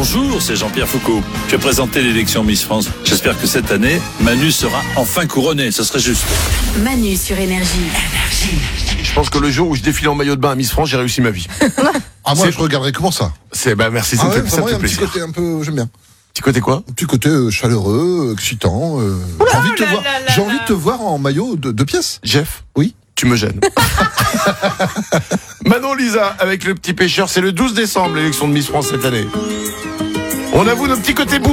Bonjour, c'est Jean-Pierre Foucault. Je vais présenter l'élection Miss France. J'espère que cette année, Manu sera enfin couronné. Ce serait juste. Manu sur Énergie. Je pense que le jour où je défile en maillot de bain à Miss France, j'ai réussi ma vie. Ah, moi, je regarderais comment ça. Merci, ça me fait vraiment, il y a un petit plaisir. côté un peu, j'aime bien. Petit côté quoi? Un petit côté chaleureux, excitant. J'ai envie de te voir. J'ai envie de te voir en maillot de pièces. Jeff? Oui. Tu me gênes. Manon Lisa avec le petit pêcheur, c'est le 12 décembre l'élection de Miss France cette année. On avoue nos petits côtés boum.